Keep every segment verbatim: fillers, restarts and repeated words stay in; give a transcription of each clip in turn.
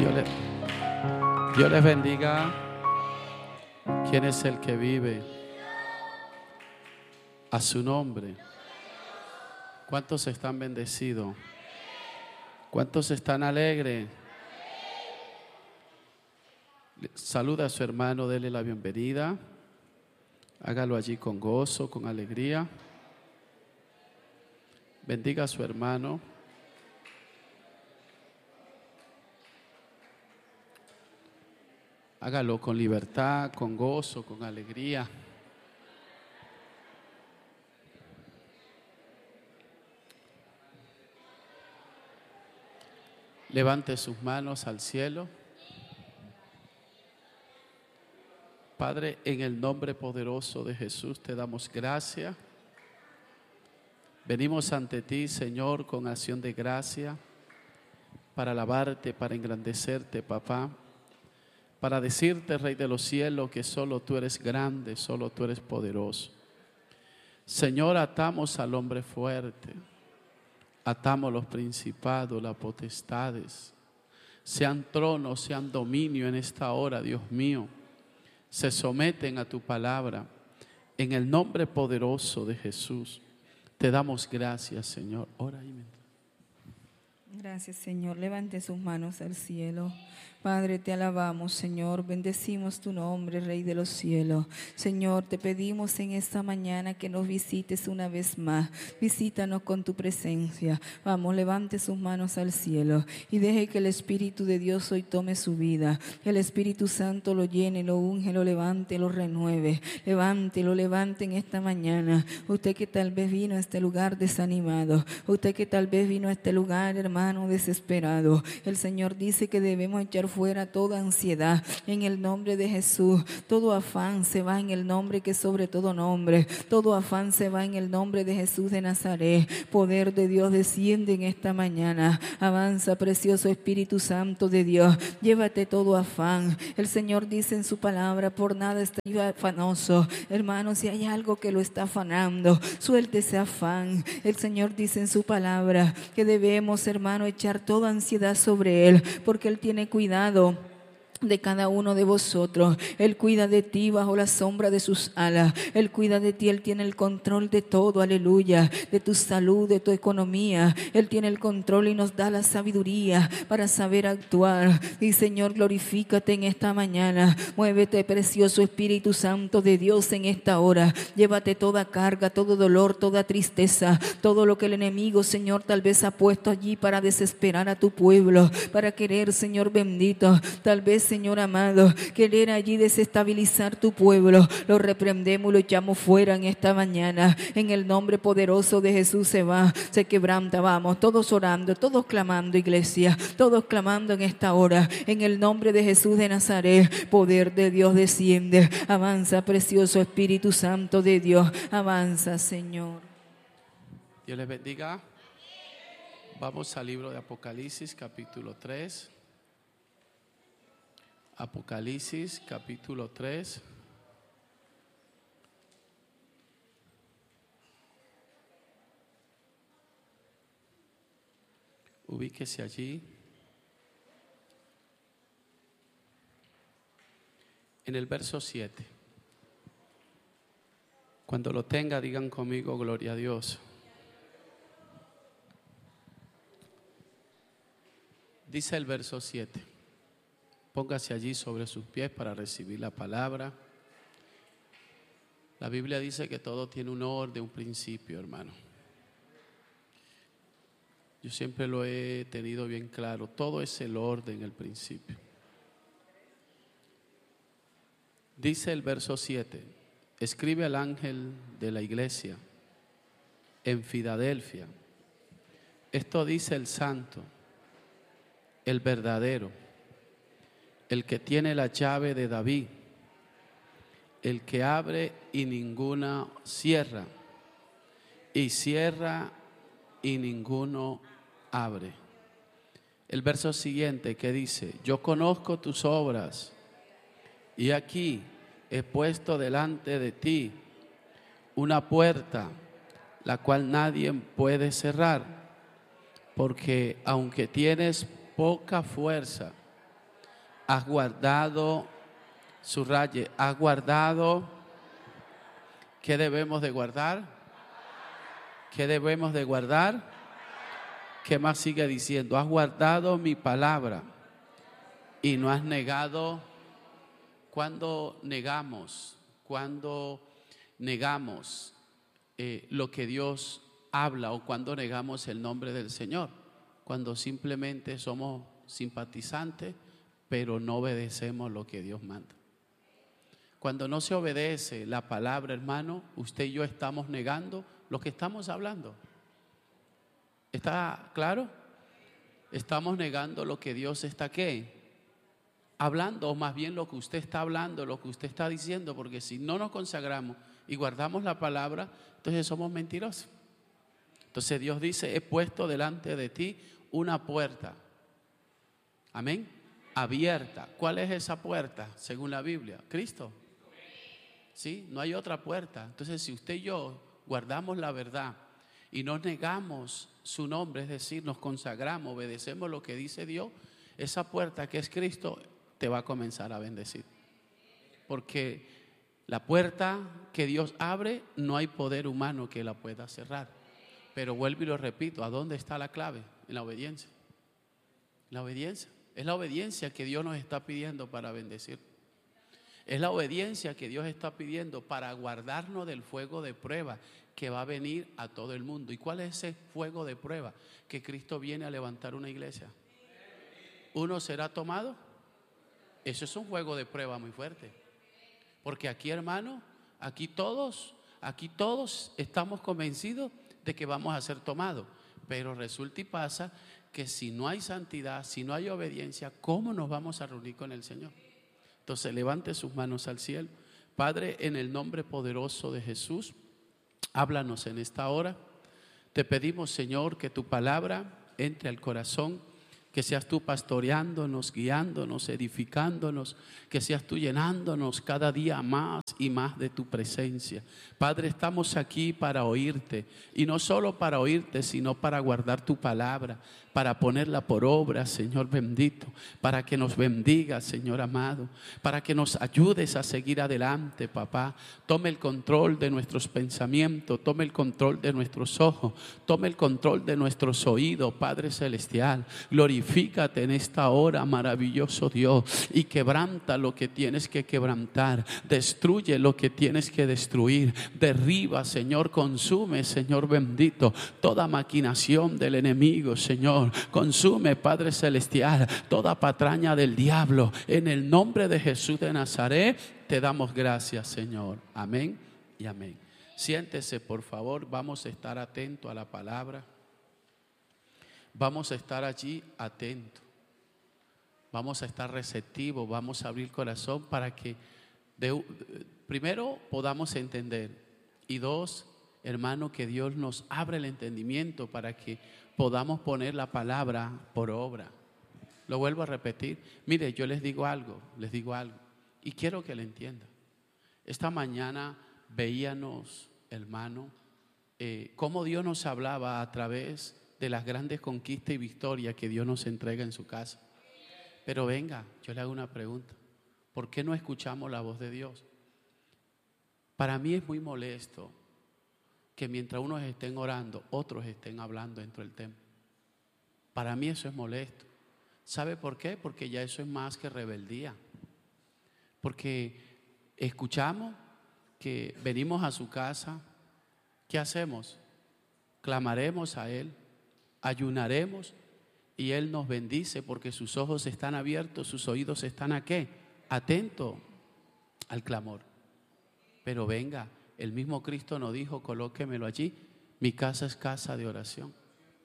Dios, le, Dios les bendiga. ¿Quién es el que vive? A su nombre. ¿Cuántos están bendecidos? ¿Cuántos están alegres? Saluda a su hermano, dele la bienvenida. Hágalo allí con gozo, con alegría. Bendiga a su hermano. Hágalo con libertad, con gozo, con alegría. Levante sus manos al cielo. Padre, en el nombre poderoso de Jesús te damos gracias. Venimos ante ti, Señor, con acción de gracia para alabarte, para engrandecerte, papá. Para decirte, Rey de los cielos, que solo tú eres grande, solo tú eres poderoso. Señor, atamos al hombre fuerte, atamos los principados, las potestades, sean tronos, sean dominio en esta hora, Dios mío, se someten a tu palabra. En el nombre poderoso de Jesús, te damos gracias, Señor. Ora y me... Gracias, Señor. Levante sus manos al cielo. Padre, te alabamos, Señor, bendecimos tu nombre, Rey de los cielos. Señor, te pedimos en esta mañana que nos visites una vez más. Visítanos con tu presencia. Vamos, levante sus manos al cielo y deje que el Espíritu de Dios hoy tome su vida. Que el Espíritu Santo lo llene, lo unge, lo levante, lo renueve. Levante, lo levante en esta mañana. Usted que tal vez vino a este lugar desanimado. Usted que tal vez vino a este lugar, hermano, desesperado. El Señor dice que debemos echar fuera toda ansiedad en el nombre de Jesús. Todo afán se va en el nombre que sobre todo nombre. Todo afán se va en el nombre de Jesús de Nazaret. Poder de Dios desciende en esta mañana. Avanza, precioso Espíritu Santo de Dios. Llévate todo afán. El Señor dice en su palabra, por nada está afanoso. Hermano, si hay algo que lo está afanando, suelte ese afán. El Señor dice en su palabra que debemos, hermano, echar toda ansiedad sobre Él, porque Él tiene cuidado de cada uno de vosotros. Él cuida de ti bajo la sombra de sus alas. Él cuida de ti, Él tiene el control de todo, aleluya, de tu salud, de tu economía. Él tiene el control y nos da la sabiduría para saber actuar. Y Señor, glorifícate en esta mañana. Muévete, precioso Espíritu Santo de Dios, en esta hora. Llévate toda carga, todo dolor, toda tristeza, todo lo que el enemigo, Señor, tal vez ha puesto allí para desesperar a tu pueblo, para querer, Señor bendito, tal vez, Señor amado, querer allí desestabilizar tu pueblo. Lo reprendemos y lo echamos fuera en esta mañana. En el nombre poderoso de Jesús se va, se quebranta. Vamos, todos orando, todos clamando, iglesia, todos clamando en esta hora. En el nombre de Jesús de Nazaret, poder de Dios desciende. Avanza, precioso Espíritu Santo de Dios. Avanza, Señor. Dios les bendiga. Vamos al libro de Apocalipsis, capítulo tres. Apocalipsis capítulo tres. Ubíquese allí. En el verso siete. Cuando lo tenga, digan conmigo, gloria a Dios. Dice el verso siete. Póngase allí sobre sus pies para recibir la palabra. La Biblia dice que todo tiene un orden, un principio, hermano. Yo siempre lo he tenido bien claro. Todo es el orden, el principio. Dice el verso siete. Escribe al ángel de la iglesia en Filadelfia. Esto dice el santo, el verdadero, el que tiene la llave de David, el que abre y ninguna cierra, y cierra y ninguno abre. El verso siguiente que dice, yo conozco tus obras, y aquí he puesto delante de ti una puerta, la cual nadie puede cerrar, porque aunque tienes poca fuerza, has guardado, subraye, has guardado. ¿Qué debemos de guardar? ¿Qué debemos de guardar? ¿Qué más sigue diciendo? Has guardado mi palabra y no has negado. Cuando negamos, cuando negamos eh, lo que Dios habla, o cuando negamos el nombre del Señor, cuando simplemente somos simpatizantes, pero no obedecemos lo que Dios manda. Cuando no se obedece la palabra, hermano, usted y yo estamos negando lo que estamos hablando. ¿Está claro? Estamos negando lo que Dios está, ¿qué? Hablando, o más bien lo que usted está hablando, lo que usted está diciendo, porque si no nos consagramos y guardamos la palabra, entonces somos mentirosos. Entonces Dios dice, he puesto delante de ti una puerta, amén, abierta. ¿Cuál es esa puerta según la Biblia? Cristo. Sí, no hay otra puerta. Entonces si usted y yo guardamos la verdad y no negamos su nombre, es decir, nos consagramos, obedecemos lo que dice Dios, esa puerta que es Cristo te va a comenzar a bendecir. Porque la puerta que Dios abre, no hay poder humano que la pueda cerrar. Pero vuelvo y lo repito, ¿a dónde está la clave? En la obediencia. La obediencia. Es la obediencia que Dios nos está pidiendo para bendecir. Es la obediencia que Dios está pidiendo para guardarnos del fuego de prueba que va a venir a todo el mundo. ¿Y cuál es ese fuego de prueba? Que Cristo viene a levantar una iglesia. ¿Uno será tomado? Eso es un fuego de prueba muy fuerte. Porque aquí, hermano, aquí todos, aquí todos estamos convencidos de que vamos a ser tomados. Pero resulta y pasa que si no hay santidad, si no hay obediencia, ¿cómo nos vamos a reunir con el Señor? Entonces levante sus manos al cielo. Padre, en el nombre poderoso de Jesús, háblanos en esta hora. Te pedimos, Señor, que tu palabra entre al corazón, que seas tú pastoreándonos, guiándonos, edificándonos, que seas tú llenándonos cada día más y más de tu presencia. Padre, estamos aquí para oírte, y no solo para oírte, sino para guardar tu palabra, para ponerla por obra, Señor bendito, para que nos bendiga, Señor amado, para que nos ayudes a seguir adelante, papá. Tome el control de nuestros pensamientos, tome el control de nuestros ojos, tome el control de nuestros oídos, Padre celestial. Glorifícate en esta hora, maravilloso Dios, y quebranta lo que tienes que quebrantar, destruye lo que tienes que destruir, derriba, Señor, consume, Señor bendito, toda maquinación del enemigo, Señor. Consume, Padre celestial, toda patraña del diablo. En el nombre de Jesús de Nazaret te damos gracias, Señor. Amén y amén. Siéntese, por favor. Vamos a estar atentos a la palabra. Vamos a estar allí atentos. Vamos a estar receptivos. Vamos a abrir el corazón para que de, primero podamos entender, y dos, hermano, que Dios nos abra el entendimiento para que podamos poner la palabra por obra. Lo vuelvo a repetir. Mire, yo les digo algo, les digo algo, y quiero que lo entiendan. Esta mañana veíamos, hermano, eh, cómo Dios nos hablaba a través de las grandes conquistas y victorias que Dios nos entrega en su casa. Pero venga, yo le hago una pregunta. ¿Por qué no escuchamos la voz de Dios? Para mí es muy molesto que mientras unos estén orando, otros estén hablando dentro del templo. Para mí eso es molesto. ¿Sabe por qué? Porque ya eso es más que rebeldía. Porque escuchamos que venimos a su casa, ¿qué hacemos? Clamaremos a Él, ayunaremos y Él nos bendice porque sus ojos están abiertos, sus oídos están ¿a qué? Atentos al clamor. Pero venga, el mismo Cristo nos dijo, colóquemelo allí, mi casa es casa de oración.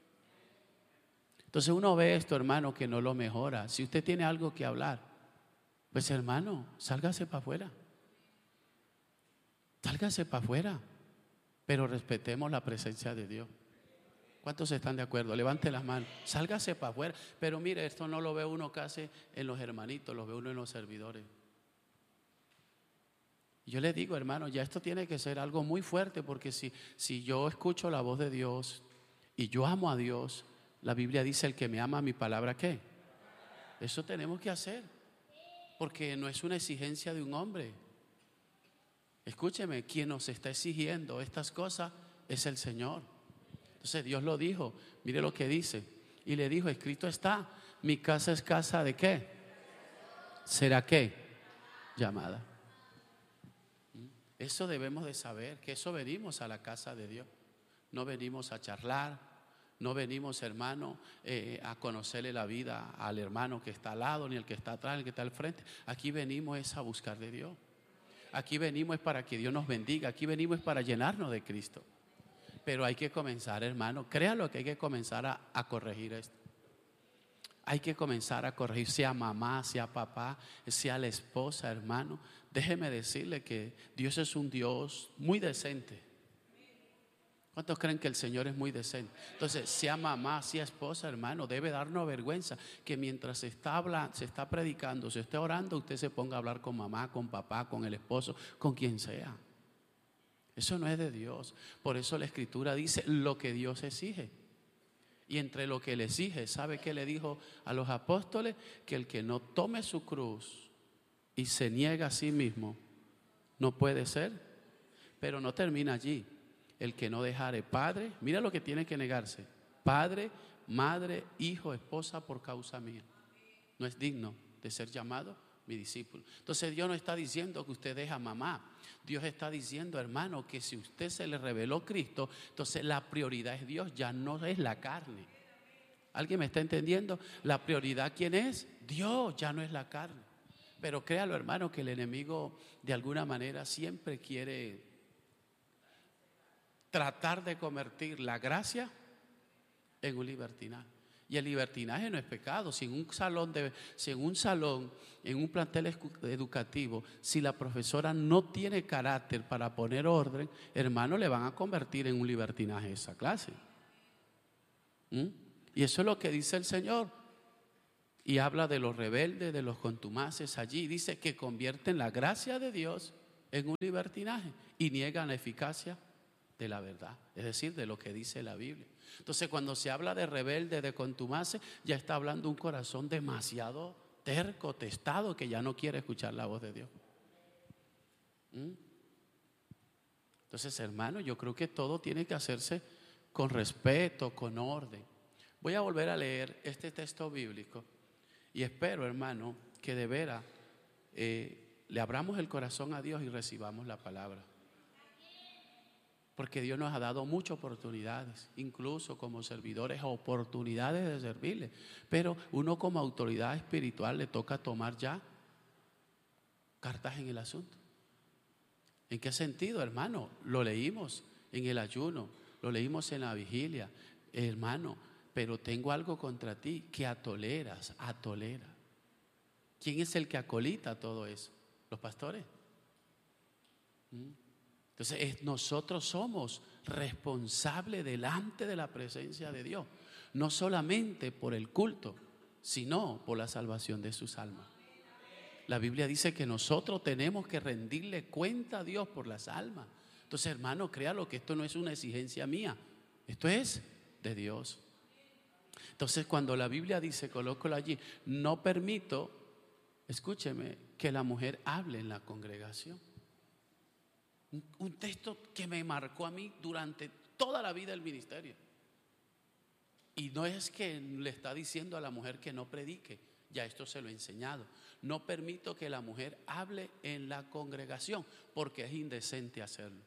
Entonces uno ve esto, hermano, que no lo mejora. Si usted tiene algo que hablar, pues hermano, sálgase para afuera. Sálgase para afuera. Pero respetemos la presencia de Dios. ¿Cuántos están de acuerdo? Levante las manos. Sálgase para afuera. Pero mire, esto no lo ve uno casi en los hermanitos, lo ve uno en los servidores. Yo le digo, hermano, ya esto tiene que ser algo muy fuerte, porque si, si yo escucho la voz de Dios y yo amo a Dios, la Biblia dice, el que me ama, mi palabra, ¿qué? Eso tenemos que hacer. porque no es una exigencia de un hombre. Escúcheme, quien nos está exigiendo estas cosas es el Señor. Entonces Dios lo dijo, mire lo que dice, y le dijo, escrito está, mi casa es casa ¿de qué? ¿Será qué? Llamada. Eso debemos de saber, que eso venimos a la casa de Dios. No venimos a charlar, no venimos, hermano, eh, a conocerle la vida al hermano que está al lado, ni el que está atrás, ni el que está al frente. Aquí venimos es a buscar de Dios. Aquí venimos es para que Dios nos bendiga. Aquí venimos es para llenarnos de Cristo. Pero hay que comenzar, hermano, créalo que hay que comenzar a, a corregir esto. Hay que comenzar a corregir, sea mamá, sea papá, sea la esposa, hermano. Déjeme decirle que Dios es un Dios muy decente. ¿Cuántos creen que el Señor es muy decente? Entonces, sea mamá, sea esposa, hermano, debe darnos vergüenza que mientras se está hablando, se está predicando, se está orando, usted se ponga a hablar con mamá, con papá, con el esposo, con quien sea. Eso no es de Dios. Por eso la Escritura dice lo que Dios exige. Y entre lo que le exige, ¿sabe qué le dijo a los apóstoles? Que el que no tome su cruz y se niega a sí mismo, no puede ser. Pero no termina allí. El que no dejare padre, mira lo que tiene que negarse: padre, madre, hijo, esposa por causa mía, no es digno de ser llamado mi discípulo. Entonces Dios no está diciendo que usted deja a mamá. Dios está diciendo, hermano, que si usted se le reveló Cristo, entonces la prioridad es Dios, ya no es la carne. ¿Alguien me está entendiendo? La prioridad, ¿quién es? Dios, ya no es la carne. Pero créalo, hermano, que el enemigo de alguna manera siempre quiere tratar de convertir la gracia en un libertinaje. Y el libertinaje no es pecado. Si en un salón, de, si en un salón, en un plantel educativo, si la profesora no tiene carácter para poner orden, hermano, le van a convertir en un libertinaje esa clase. ¿Mm? Y eso es lo que dice el Señor. Y habla de los rebeldes, de los contumaces allí. Dice que convierten la gracia de Dios en un libertinaje y niegan la eficacia de la verdad, es decir, de lo que dice la Biblia. Entonces, cuando se habla de rebelde, de contumace, ya está hablando un corazón demasiado terco, testado, que ya no quiere escuchar la voz de Dios. ¿Mm? Entonces, hermano, yo creo que todo tiene que hacerse con respeto, con orden. Voy a volver a leer este texto bíblico y espero, hermano, que de veras eh, le abramos el corazón a Dios y recibamos la palabra. Porque Dios nos ha dado muchas oportunidades, incluso como servidores, oportunidades de servirle. Pero uno como autoridad espiritual le toca tomar ya cartas en el asunto. ¿En qué sentido, hermano? Lo leímos en el ayuno, lo leímos en la vigilia. Hermano, pero tengo algo contra ti, que atoleras, atolera. ¿Quién es el que acolita todo eso? ¿Los pastores? ¿Mm? Entonces es, nosotros somos responsables delante de la presencia de Dios, no solamente por el culto, sino por la salvación de sus almas. La Biblia dice que nosotros tenemos que rendirle cuenta a Dios por las almas. Entonces, hermano, créalo que esto no es una exigencia mía, esto es de Dios. Entonces, cuando la Biblia dice, colócalo allí, no permito, escúcheme, que la mujer hable en la congregación. Un texto que me marcó a mí durante toda la vida del ministerio. Y no es que le está diciendo a la mujer que no predique, ya esto se lo he enseñado. No permito que la mujer hable en la congregación porque es indecente hacerlo.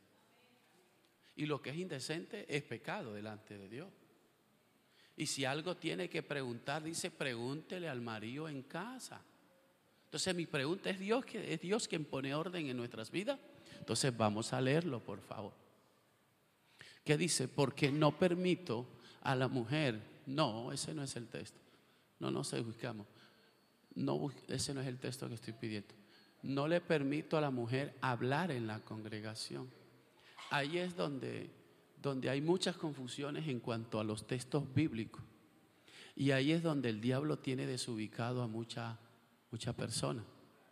Y lo que es indecente es pecado delante de Dios. Y si algo tiene que preguntar, dice, pregúntele al marido en casa. Entonces mi pregunta es, Dios, ¿es Dios quien pone orden en nuestras vidas? Entonces vamos a leerlo, por favor. ¿Qué dice? Porque no permito a la mujer. No, ese no es el texto. No nos buscamos. No, ese no es el texto que estoy pidiendo. No le permito a la mujer hablar en la congregación. Ahí es donde, donde hay muchas confusiones en cuanto a los textos bíblicos. Y ahí es donde el diablo tiene desubicado a mucha, mucha persona.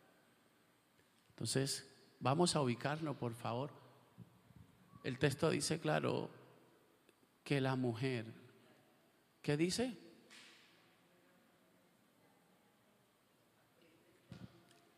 Entonces, vamos a ubicarnos, por favor. El texto dice claro que la mujer, ¿qué dice?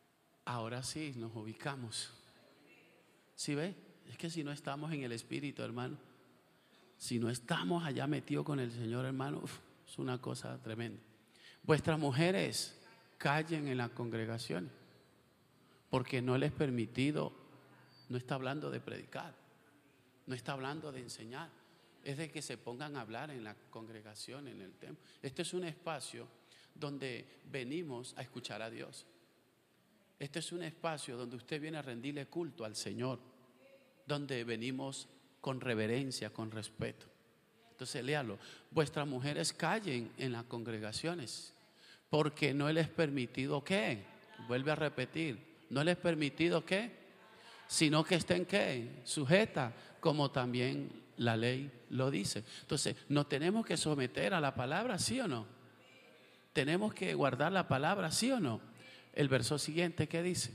Ahora sí nos ubicamos. ¿Sí ve? Es que si no estamos en el Espíritu, hermano, si no estamos allá metidos con el Señor, hermano, uf, es una cosa tremenda. Vuestras mujeres callen en las congregaciones, porque no les es permitido. No está hablando de predicar, no está hablando de enseñar, es de que se pongan a hablar en la congregación, en el templo. Este es un espacio donde venimos a escuchar a Dios. Este es un espacio donde usted viene a rendirle culto al Señor, donde venimos con reverencia, con respeto. Entonces léalo: vuestras mujeres callen en las congregaciones, porque no les es permitido ¿qué? Vuelve a repetir, no les es permitido ¿qué? Sino que estén ¿qué? Sujeta, como también la ley lo dice. Entonces, ¿nos tenemos que someter a la palabra, sí o no? ¿Tenemos que guardar la palabra, sí o no? El verso siguiente, ¿qué dice?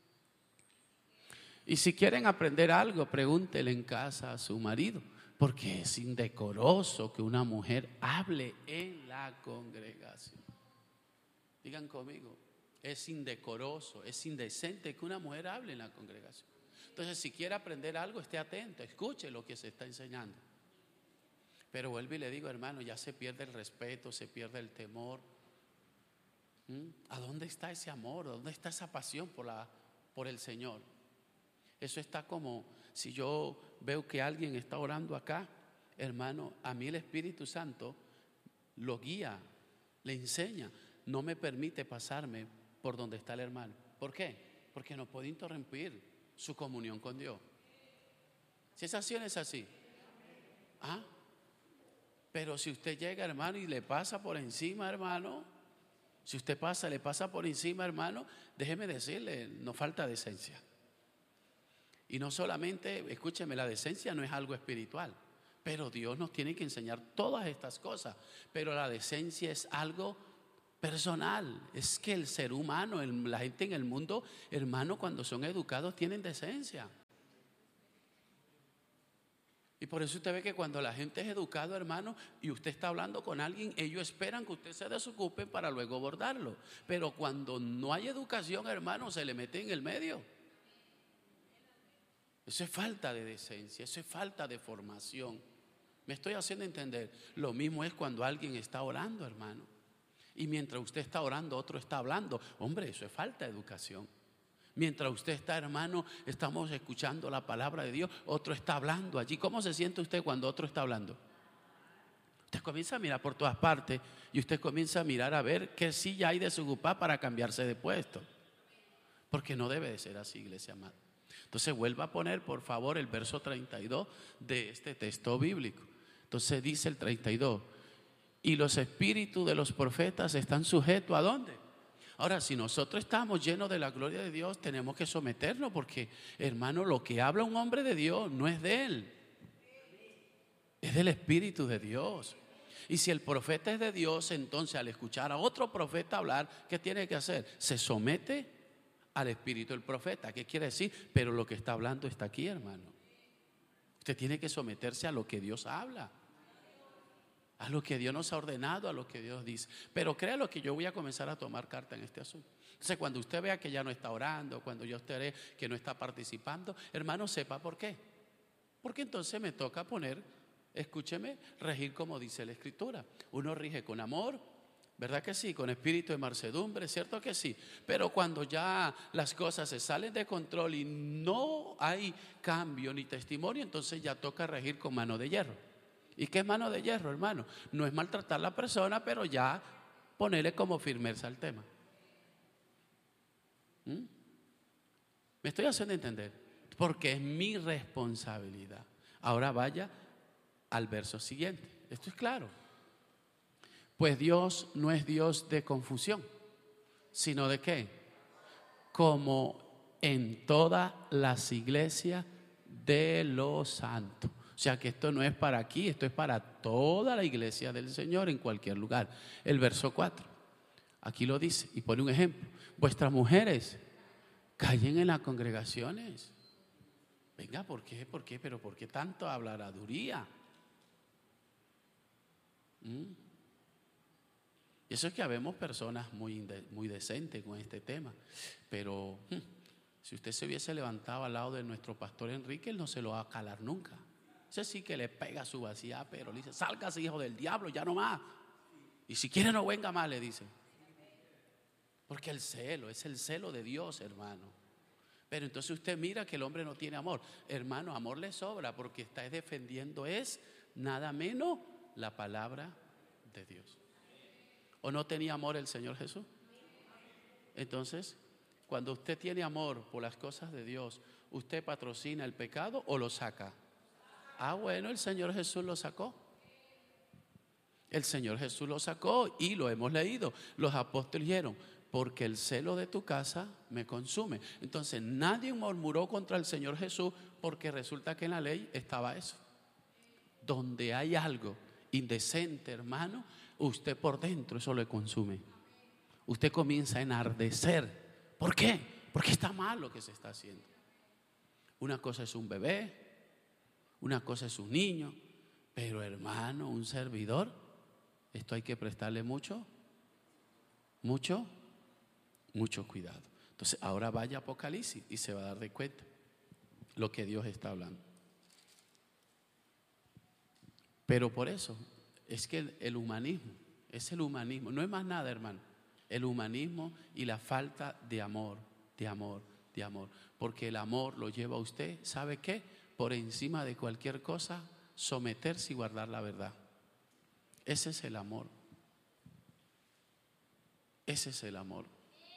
Y si quieren aprender algo, pregúntenle en casa a su marido, porque es indecoroso que una mujer hable en la congregación. Digan conmigo, es indecoroso, es indecente que una mujer hable en la congregación. Entonces, si quiere aprender algo, esté atento, escuche lo que se está enseñando. Pero vuelvo y le digo, hermano, ya se pierde el respeto, se pierde el temor. ¿Mm? ¿A dónde está ese amor? ¿A dónde está esa pasión por, la, por el Señor? Eso está como si yo veo que alguien está orando acá, hermano, a mí el Espíritu Santo lo guía, le enseña, no me permite pasarme por donde está el hermano. ¿Por qué? Porque no puedo interrumpir su comunión con Dios. Si esa acción es así, ¿ah? Pero si usted llega, hermano, y le pasa por encima, hermano, si usted pasa, le pasa por encima, hermano, déjeme decirle, no falta decencia. Y no solamente, escúcheme, la decencia no es algo espiritual, pero Dios nos tiene que enseñar todas estas cosas. Pero la decencia es algo personal. Es que el ser humano, el, la gente en el mundo, hermano, cuando son educados tienen decencia. Y por eso usted ve que cuando la gente es educado, hermano, y usted está hablando con alguien, ellos esperan que usted se desocupe para luego abordarlo. Pero cuando no hay educación, hermano, se le mete en el medio. Eso es falta de decencia, eso es falta de formación. Me estoy haciendo entender. Lo mismo es cuando alguien está orando, hermano, y mientras usted está orando, otro está hablando. Hombre, eso es falta de educación. Mientras usted está, hermano, estamos escuchando la palabra de Dios, otro está hablando allí. ¿Cómo se siente usted cuando otro está hablando? Usted comienza a mirar por todas partes y usted comienza a mirar a ver qué silla hay de su ocupar para cambiarse de puesto. Porque no debe de ser así, iglesia amada. Entonces vuelva a poner, por favor, el verso treinta y dos de este texto bíblico. Entonces dice el treinta y dos: y los espíritus de los profetas están sujetos ¿a dónde? Ahora, si nosotros estamos llenos de la gloria de Dios, tenemos que someternos, porque, hermano, lo que habla un hombre de Dios no es de él, es del Espíritu de Dios. Y si el profeta es de Dios, entonces al escuchar a otro profeta hablar, ¿qué tiene que hacer? Se somete al espíritu del profeta. ¿Qué quiere decir? Pero lo que está hablando está aquí, hermano. Usted tiene que someterse a lo que Dios habla, a lo que Dios nos ha ordenado, a lo que Dios dice. Pero créalo que yo voy a comenzar a tomar carta en este asunto. Entonces, cuando usted vea que ya no está orando, cuando yo usted ve que no está participando, hermano, sepa por qué. Porque entonces me toca poner, escúcheme, regir como dice la Escritura. Uno rige con amor, ¿verdad que sí? Con espíritu de mansedumbre, ¿cierto que sí? Pero cuando ya las cosas se salen de control y no hay cambio ni testimonio, entonces ya toca regir con mano de hierro. ¿Y qué es mano de hierro, hermano? No es maltratar a la persona, pero ya ponerle como firmeza al tema. ¿Mm? ¿Me estoy haciendo entender? Porque es mi responsabilidad. Ahora vaya al verso siguiente. Esto es claro. Pues Dios no es Dios de confusión, sino de ¿qué? Como en todas las iglesias de los santos. O sea que esto no es para aquí, esto es para toda la iglesia del Señor en cualquier lugar. El verso cuatro, aquí lo dice y pone un ejemplo. Vuestras mujeres callen en las congregaciones. Venga, ¿por qué? ¿Por qué? ¿Pero por qué tanto habladuría? ¿Mm? Y eso es que habemos personas muy, muy decentes con este tema. Pero hmm, si usted se hubiese levantado al lado de nuestro pastor Enrique, él no se lo va a calar nunca. Ese sí que le pega su vacía, pero le dice: sálgase, hijo del diablo, ya no más. Y si quiere no venga más, le dice. Porque el celo, es el celo de Dios, hermano. Pero entonces usted mira que el hombre no tiene amor. Hermano, amor le sobra, porque está defendiendo es nada menos la palabra de Dios. ¿O no tenía amor el Señor Jesús? Entonces, cuando usted tiene amor por las cosas de Dios, ¿usted patrocina el pecado o lo saca? Ah, bueno, el Señor Jesús lo sacó. El Señor Jesús lo sacó y lo hemos leído. Los apóstoles dijeron: porque el celo de tu casa me consume. Entonces nadie murmuró contra el Señor Jesús, porque resulta que en la ley estaba eso. Donde hay algo indecente, hermano, usted por dentro eso le consume. Usted comienza a enardecer. ¿Por qué? Porque está mal lo que se está haciendo. Una cosa es un bebé, una cosa es un niño, pero hermano, un servidor, esto hay que prestarle mucho, mucho, mucho cuidado. Entonces ahora vaya a Apocalipsis y se va a dar de cuenta lo que Dios está hablando. Pero por eso es que el, el humanismo, es el humanismo, no es más nada, hermano. El humanismo y la falta de amor, de amor, de amor. Porque el amor lo lleva a usted, ¿sabe qué? Por encima de cualquier cosa, someterse y guardar la verdad. Ese es el amor. Ese es el amor.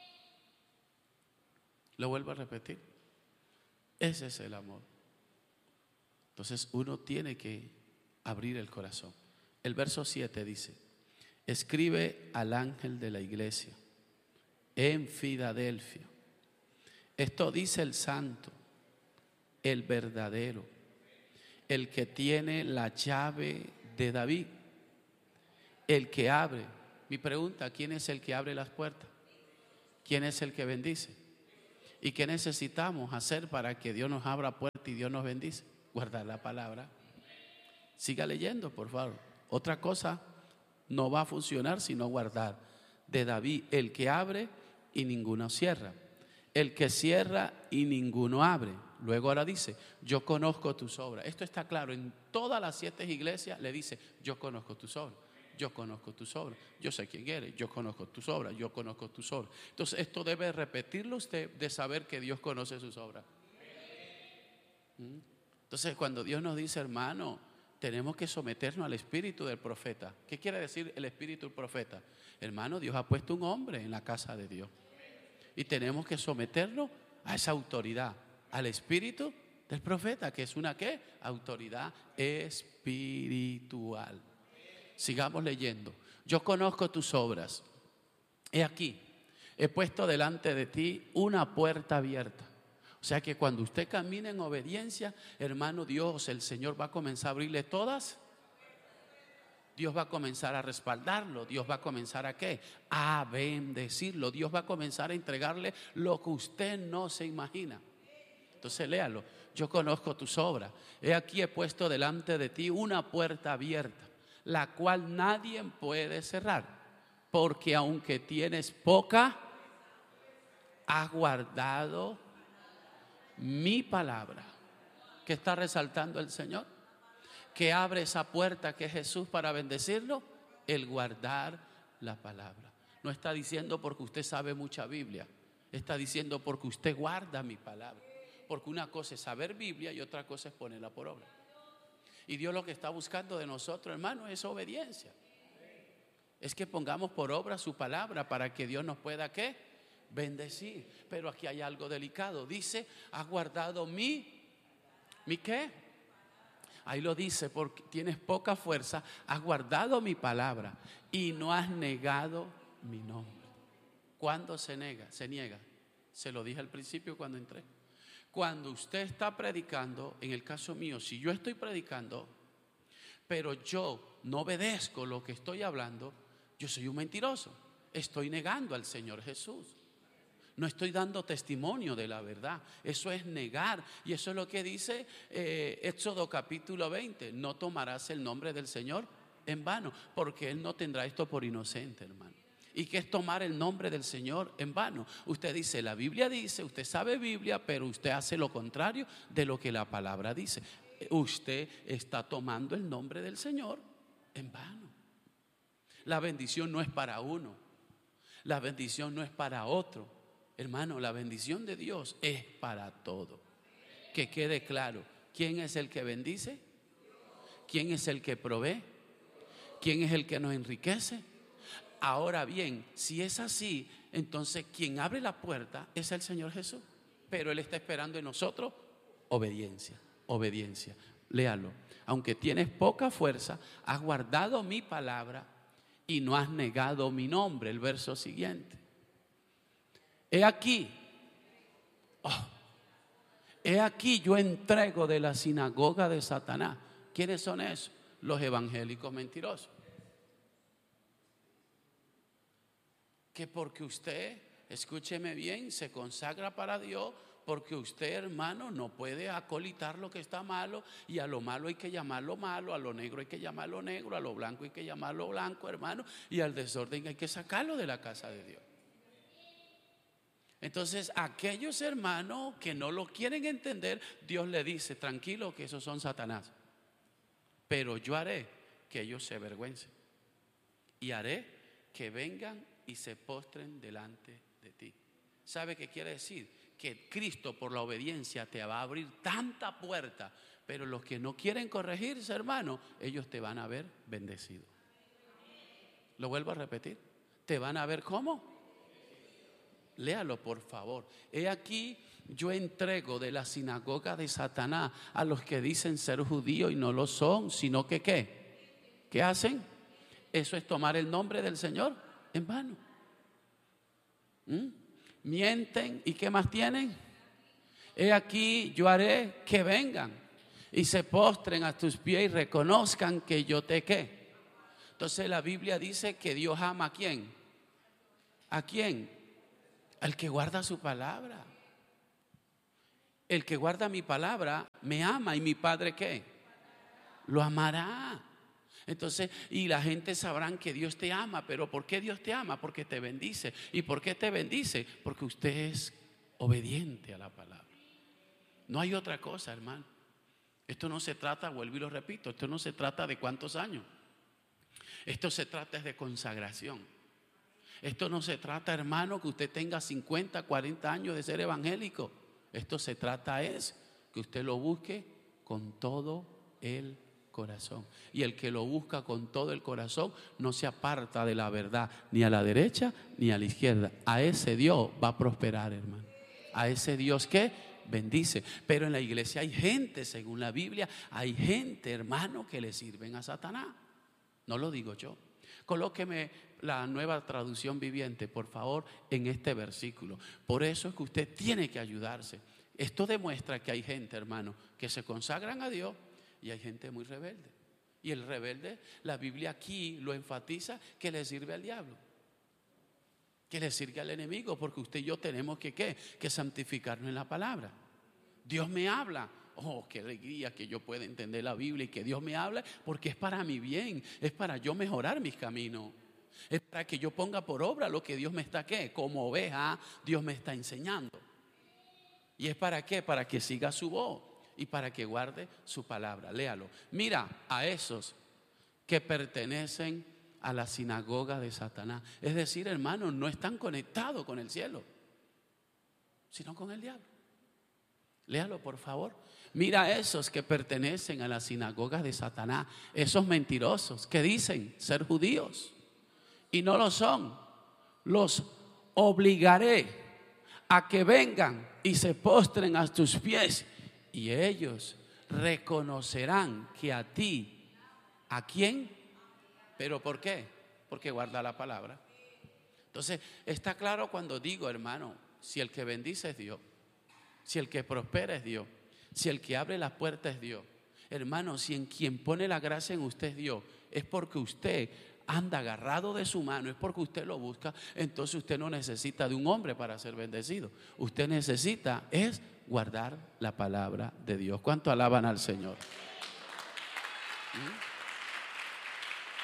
Lo vuelvo a repetir. Ese es el amor. Entonces uno tiene que abrir el corazón. El verso siete dice: escribe al ángel de la iglesia en Filadelfia. Esto dice el santo, el verdadero, el que tiene la llave de David, el que abre. Mi pregunta: ¿quién es el que abre las puertas? ¿Quién es el que bendice? ¿Y qué necesitamos hacer para que Dios nos abra puertas y Dios nos bendice? Guardar la palabra. Siga leyendo, por favor. Otra cosa no va a funcionar sino guardar. De David, el que abre y ninguno cierra, el que cierra y ninguno abre. Luego ahora dice: yo conozco tus obras. Esto está claro en todas las siete iglesias. Le dice: yo conozco tus obras, yo conozco tus obras, yo sé quién eres, yo conozco tus obras, yo conozco tus obras. Entonces esto debe repetirlo usted, de saber que Dios conoce sus obras. ¿Mm? Entonces cuando Dios nos dice: hermano, tenemos que someternos al espíritu del profeta. ¿Qué quiere decir el espíritu del profeta? Hermano, Dios ha puesto un hombre en la casa de Dios y tenemos que someternos a esa autoridad, al espíritu del profeta, que es una ¿qué? Autoridad espiritual. Sigamos leyendo. Yo conozco tus obras. He aquí, he puesto delante de ti una puerta abierta. O sea que cuando usted camina en obediencia, hermano, Dios, el Señor va a comenzar a abrirle todas. Dios va a comenzar a respaldarlo. Dios va a comenzar a ¿qué? A bendecirlo. Dios va a comenzar a entregarle lo que usted no se imagina. Entonces léalo. Yo conozco tus obras. He aquí he puesto delante de ti una puerta abierta, la cual nadie puede cerrar, porque aunque tienes poca, has guardado mi palabra. ¿Qué está resaltando el Señor? Que abre esa puerta que es Jesús para bendecirlo, el guardar la palabra. No está diciendo porque usted sabe mucha Biblia, está diciendo porque usted guarda mi palabra. Porque una cosa es saber Biblia y otra cosa es ponerla por obra. Y Dios lo que está buscando de nosotros, hermano, es obediencia. Es que pongamos por obra su palabra para que Dios nos pueda ¿qué? Bendecir. Pero aquí hay algo delicado. Dice: has guardado mi, ¿mi qué? Ahí lo dice: porque tienes poca fuerza, has guardado mi palabra y no has negado mi nombre. ¿Cuándo se niega? Se niega. Se lo dije al principio cuando entré. Cuando usted está predicando, en el caso mío, si yo estoy predicando, pero yo no obedezco lo que estoy hablando, yo soy un mentiroso. Estoy negando al Señor Jesús. No estoy dando testimonio de la verdad. Eso es negar. Y eso es lo que dice eh, Éxodo capítulo veinte. No tomarás el nombre del Señor en vano, porque Él no tendrá esto por inocente, hermano. ¿Y qué es tomar el nombre del Señor en vano? Usted dice, la Biblia dice, usted sabe Biblia, pero usted hace lo contrario de lo que la palabra dice. Usted está tomando el nombre del Señor en vano. La bendición no es para uno, la bendición no es para otro. Hermano, la bendición de Dios es para todo. Que quede claro, ¿quién es el que bendice? ¿Quién es el que provee? ¿Quién es el que nos enriquece? Ahora bien, si es así, entonces quien abre la puerta es el Señor Jesús. Pero Él está esperando en nosotros obediencia, obediencia. Léalo. Aunque tienes poca fuerza, has guardado mi palabra y no has negado mi nombre. El verso siguiente. He aquí, oh, he aquí yo entrego de la sinagoga de Satanás. ¿Quiénes son esos? Los evangélicos mentirosos. Que porque usted, escúcheme bien, se consagra para Dios, porque usted, hermano, no puede acolitar lo que está malo, y a lo malo hay que llamarlo malo, a lo negro hay que llamarlo negro, a lo blanco hay que llamarlo blanco, hermano, y al desorden hay que sacarlo de la casa de Dios. Entonces, aquellos hermanos que no lo quieren entender, Dios le dice, tranquilo, que esos son Satanás, pero yo haré que ellos se avergüencen y haré que vengan y se postren delante de ti. ¿Sabe qué quiere decir? Que Cristo, por la obediencia, te va a abrir tanta puerta, pero los que no quieren corregirse, hermano, ellos te van a ver bendecido. Lo vuelvo a repetir, te van a ver ¿cómo? Léalo, por favor. He aquí yo entrego de la sinagoga de Satanás a los que dicen ser judíos y no lo son, sino que ¿qué? ¿Qué hacen? Eso es tomar el nombre del Señor en vano. ¿Mm? Mienten, ¿y qué más tienen? He aquí yo haré que vengan y se postren a tus pies y reconozcan que yo te qué. Entonces la Biblia dice que Dios ama ¿a quién? ¿A quién? Al que guarda su palabra. El que guarda mi palabra me ama, y mi Padre ¿qué? Lo amará. Entonces, y la gente sabrán que Dios te ama. Pero ¿por qué Dios te ama? Porque te bendice. ¿Y por qué te bendice? Porque usted es obediente a la palabra. No hay otra cosa, hermano. Esto no se trata, vuelvo y lo repito, esto no se trata de cuántos años. Esto se trata de consagración. Esto no se trata, hermano, que usted tenga cincuenta, cuarenta años de ser evangélico. Esto se trata es que usted lo busque con todo el corazón. Y el que lo busca con todo el corazón no se aparta de la verdad, ni a la derecha ni a la izquierda. A ese Dios va a prosperar, hermano. A ese Dios que bendice. Pero en la iglesia hay gente, según la Biblia, hay gente, hermano, que le sirven a Satanás. No lo digo yo. Colóqueme la Nueva Traducción Viviente, por favor, en este versículo. Por eso es que usted tiene que ayudarse. Esto demuestra que hay gente, hermano, que se consagran a Dios, y hay gente muy rebelde. Y el rebelde, la Biblia aquí lo enfatiza, que le sirve al diablo, que le sirve al enemigo, porque usted y yo tenemos que ¿qué? Que santificarnos en la palabra. Dios me habla. Oh, qué alegría que yo pueda entender la Biblia y que Dios me habla, porque es para mi bien, es para yo mejorar mis caminos, es para que yo ponga por obra lo que Dios me está ¿qué? Como oveja, Dios me está enseñando. ¿Y es para qué? Para que siga su voz y para que guarde su palabra. Léalo. Mira a esos que pertenecen a la sinagoga de Satanás. Es decir, hermanos, no están conectados con el cielo, sino con el diablo. Léalo, por favor. Mira a esos que pertenecen a las sinagogas de Satanás, esos mentirosos que dicen ser judíos y no lo son. Los obligaré a que vengan y se postren a tus pies, y ellos reconocerán que a ti, ¿a quién? ¿Pero por qué? Porque guarda la palabra. Entonces, está claro cuando digo, hermano, si el que bendice es Dios, si el que prospera es Dios, si el que abre las puertas es Dios, hermano, si en quien pone la gracia en usted es Dios, es porque usted anda agarrado de su mano, es porque usted lo busca. Entonces usted no necesita de un hombre para ser bendecido. Usted necesita es guardar la palabra de Dios. ¿Cuánto alaban al Señor?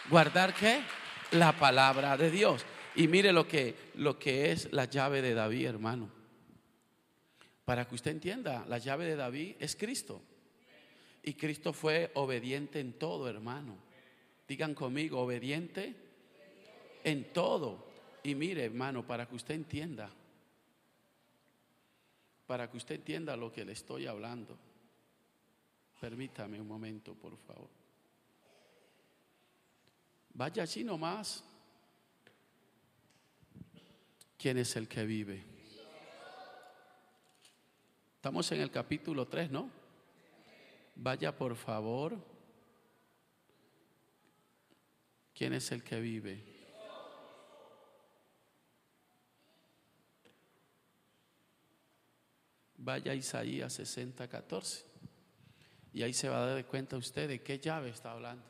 ¿Guardar qué? La palabra de Dios. Y mire lo que, lo que es la llave de David, hermano. Para que usted entienda, la llave de David es Cristo. Y Cristo fue obediente en todo, hermano. Digan conmigo, obediente en todo. Y mire, hermano, para que usted entienda, para que usted entienda lo que le estoy hablando, permítame un momento, por favor. Vaya allí nomás. ¿Quién es el que vive? Estamos en el capítulo tres, ¿no? Vaya por favor. ¿Quién es el que vive? Vaya a Isaías sesenta, catorce. Y ahí se va a dar cuenta usted de qué llave está hablando.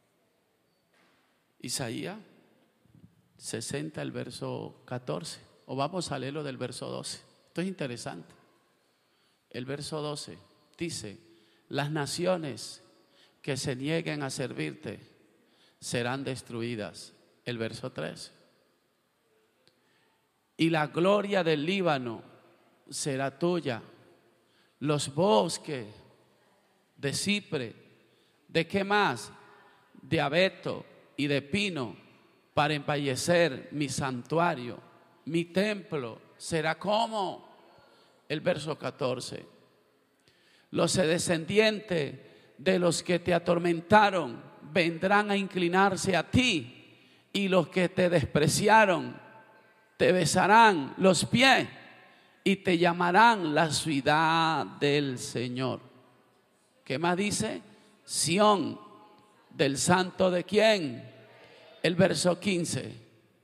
Isaías sesenta, el verso catorce. O vamos a leerlo del verso doce. Esto es interesante. El verso doce dice: las naciones que se nieguen a servirte serán destruidas. El verso trece: y la gloria del Líbano será tuya, los bosques de cipre, ¿de qué más? De abeto y de pino, para embellecer mi santuario. Mi templo será como. El verso catorce: los descendientes de los que te atormentaron vendrán a inclinarse a ti, y los que te despreciaron te besarán los pies y te llamarán la ciudad del Señor. ¿Qué más dice? Sión, del santo de quién. El verso quince.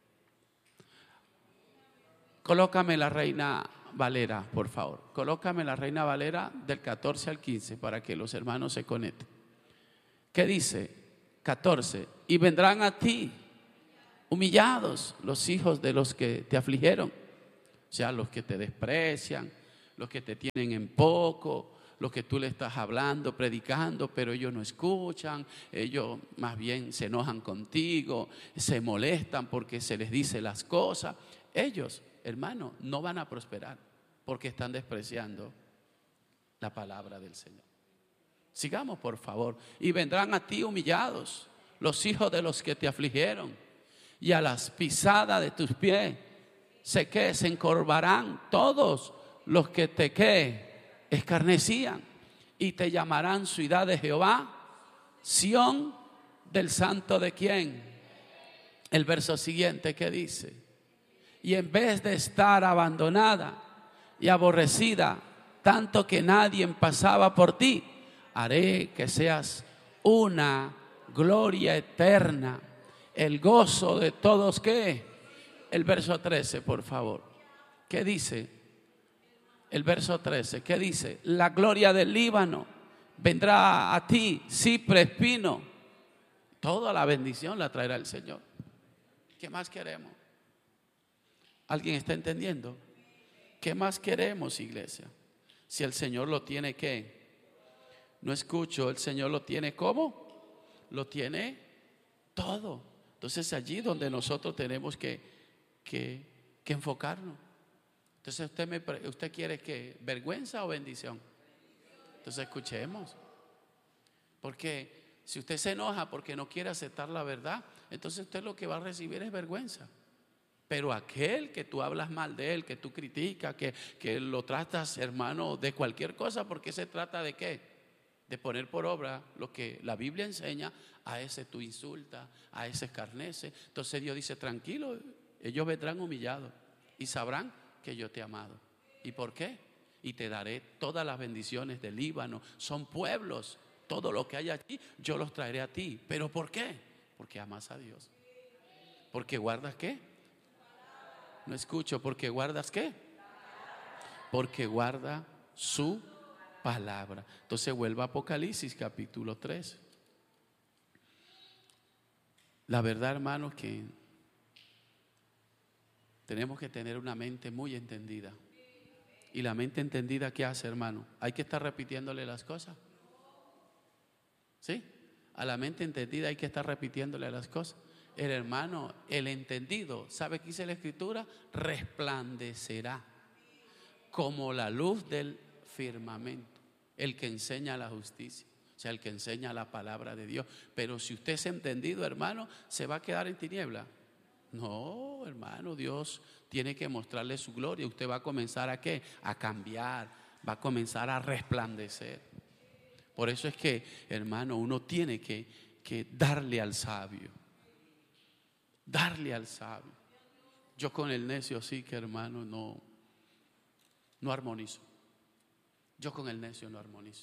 Colócame la Reina Valera, por favor. Colócame la Reina Valera del catorce al quince para que los hermanos se conecten. ¿Qué dice? catorce. Y vendrán a ti humillados los hijos de los que te afligieron, o sea, los que te desprecian, los que te tienen en poco, los que tú le estás hablando, predicando, pero ellos no escuchan, ellos más bien se enojan contigo, se molestan porque se les dice las cosas. Ellos, hermano, no van a prosperar porque están despreciando la palabra del Señor. Sigamos, por favor. Y vendrán a ti humillados los hijos de los que te afligieron, y a las pisadas de tus pies se que se encorvarán todos los que te que escarnecían, y te llamarán ciudad de Jehová, Sión del santo de quién. El verso siguiente, ¿qué dice? Y en vez de estar abandonada y aborrecida, tanto que nadie pasaba por ti, haré que seas una gloria eterna, el gozo de todos. ¿Qué? El verso trece, por favor. ¿Qué dice? El verso trece, ¿qué dice? La gloria del Líbano vendrá a ti, cipre, espino. Toda la bendición la traerá el Señor. ¿Qué más queremos? ¿Alguien está entendiendo? ¿Qué más queremos, iglesia? Si el Señor lo tiene, ¿qué? No escucho, el Señor lo tiene ¿cómo? Lo tiene todo. Entonces allí donde nosotros tenemos que, que, que enfocarnos. Entonces usted, me, usted quiere que vergüenza o bendición. Entonces escuchemos. Porque si usted se enoja porque no quiere aceptar la verdad, entonces usted lo que va a recibir es vergüenza. Pero aquel que tú hablas mal de él, que tú criticas, que, que lo tratas, hermano, de cualquier cosa, porque se trata de qué? De poner por obra lo que la Biblia enseña. A ese tú insultas, a ese escarnece. Entonces Dios dice: tranquilo, ellos vendrán humillados y sabrán que yo te he amado. ¿Y por qué? Y te daré todas las bendiciones del Líbano. Son pueblos, todo lo que hay allí yo los traeré a ti. ¿Pero por qué? Porque amas a Dios. ¿Porque guardas qué? No escucho. ¿Porque guardas qué? Porque guarda su palabra. Entonces vuelva a Apocalipsis capítulo tres. La verdad, hermanos, que tenemos que tener una mente muy entendida. Y la mente entendida, ¿qué hace, hermano? Hay que estar repitiéndole las cosas. ¿Sí? A la mente entendida hay que estar repitiéndole las cosas. El hermano, el entendido, ¿sabe qué dice la Escritura? Resplandecerá como la luz del firmamento. El que enseña la justicia, o sea, el que enseña la palabra de Dios. Pero si usted es entendido, hermano, ¿se va a quedar en tiniebla? No, hermano, Dios tiene que mostrarle su gloria. Usted va a comenzar a ¿qué? A cambiar, va a comenzar a resplandecer. Por eso es que, hermano, uno tiene que, que darle al sabio. Darle al sabio. Yo con el necio sí que, hermano, no, no armonizo. Yo con el necio no armonizo.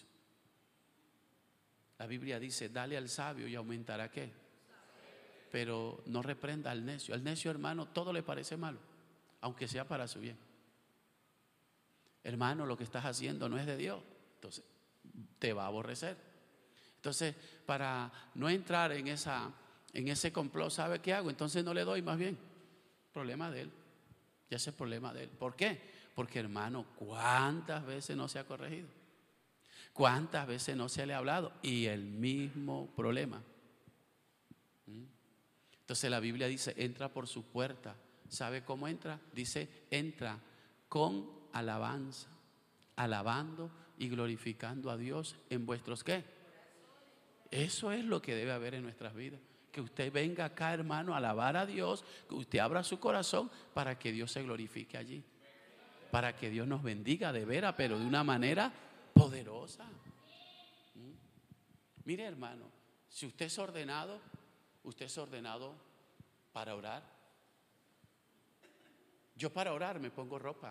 La Biblia dice, dale al sabio y aumentará ¿qué? Pero no reprenda al necio. Al necio, hermano, todo le parece malo, aunque sea para su bien. Hermano, lo que estás haciendo no es de Dios, entonces te va a aborrecer. Entonces, para no entrar en esa, en ese complot, ¿sabe qué hago? Entonces no le doy, más bien. Problema de él. Ya ese es el problema de él. ¿Por qué? Porque, hermano, ¿cuántas veces no se ha corregido? ¿Cuántas veces no se le ha hablado? Y el mismo problema. Entonces la Biblia dice, entra por su puerta. ¿Sabe cómo entra? Dice, entra con alabanza, alabando y glorificando a Dios en vuestros ¿qué? Eso es lo que debe haber en nuestras vidas. Que usted venga acá, hermano, a alabar a Dios, que usted abra su corazón para que Dios se glorifique allí. Para que Dios nos bendiga de veras, pero de una manera poderosa. ¿Mm? Mire, hermano, si usted es ordenado, usted es ordenado para orar. Yo para orar me pongo ropa.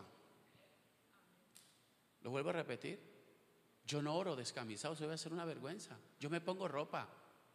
Lo vuelvo a repetir. Yo no oro descamisado, eso debe ser una vergüenza. Yo me pongo ropa.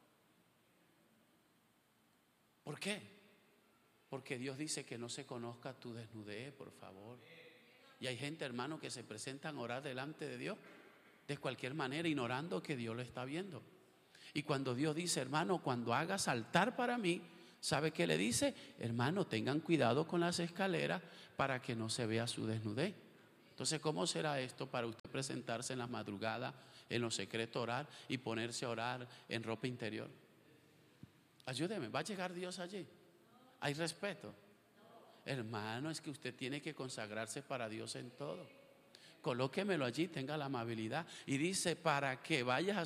¿Por qué? Porque Dios dice que no se conozca tu desnudez, por favor. Y hay gente, hermano, que se presentan a orar delante de Dios de cualquier manera, ignorando que Dios lo está viendo. Y cuando Dios dice, hermano, cuando hagas altar para mí, ¿sabe qué le dice? Hermano, tengan cuidado con las escaleras para que no se vea su desnudez. Entonces, ¿cómo será esto para usted presentarse en la madrugada, en lo secreto orar y ponerse a orar en ropa interior? Ayúdeme, ¿va a llegar Dios allí? ¿Hay respeto? Hermano, es que usted tiene que consagrarse para Dios en todo. Colóquemelo allí, tenga la amabilidad. Y dice, para que vayas a